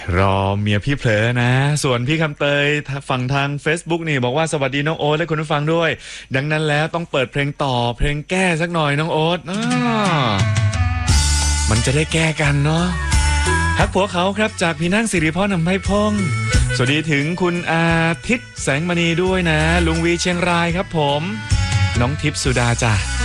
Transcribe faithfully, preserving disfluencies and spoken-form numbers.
รอเมียพี่เผลอนะส่วนพี่คำเตยฝั่งทาง Facebook นี่บอกว่าสวัสดีน้องโอ๊ตและคุณผู้ฟังด้วยดังนั้นแล้วต้องเปิดเพลงต่อเพลงแก้สักหน่อยน้องโอ๊ตมันจะได้แก้กันเนาะฮักผัวเขาครับจากพี่นั่งสิริพรนำไพพงศ์สวัสดีถึงคุณอาทิตย์แสงมณีด้วยนะลุงวีเชียงรายครับผมน้องทิพย์สุดาจ้ะ